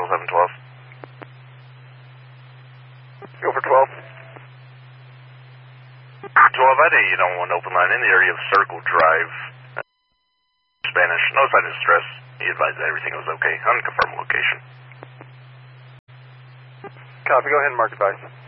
Circle 712. Go for 12. 12, I did you don't want open line in the area of Circle Drive. Spanish, no sign of distress. He advised that everything was okay. Unconfirmed location. Copy, go ahead and mark advice.